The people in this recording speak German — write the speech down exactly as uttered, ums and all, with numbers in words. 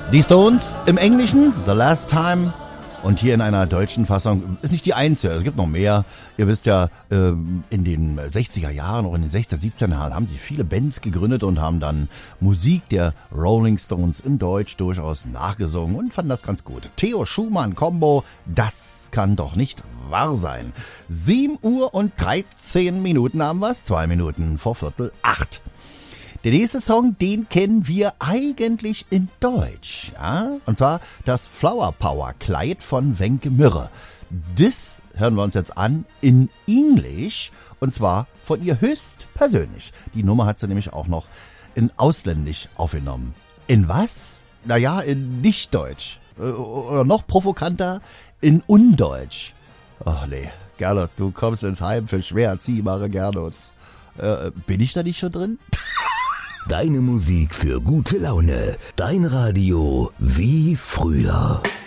Die Stones im Englischen, The Last Time. Und hier in einer deutschen Fassung, ist nicht die einzige, es gibt noch mehr. Ihr wisst ja, in den sechziger Jahren, auch in den sechziger, siebziger Jahren haben sie viele Bands gegründet und haben dann Musik der Rolling Stones in Deutsch durchaus nachgesungen und fanden das ganz gut. Theo Schumann Combo, das kann doch nicht wahr sein. sieben Uhr und dreizehn Minuten haben wir's, zwei Minuten vor Viertel acht. Der nächste Song, den kennen wir eigentlich in Deutsch, ja? Und zwar das Flower Power Kleid von Wenke Mürre. Das hören wir uns jetzt an in Englisch und zwar von ihr höchstpersönlich. Die Nummer hat sie nämlich auch noch in Ausländisch aufgenommen. In was? Naja, in Nichtdeutsch. Oder noch provokanter, in Undeutsch. Ach nee, Gernot, du kommst ins Heim für schwer erziehbare Gernots. Äh, bin ich da nicht schon drin? Deine Musik für gute Laune. Dein Radio wie früher.